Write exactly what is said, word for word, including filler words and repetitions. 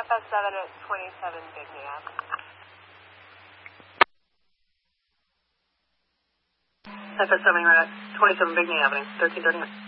F S seven at twenty-seven Bigney Avenue. F S seven, you're at twenty-seven Bigney Avenue, thirteen thirty-nine.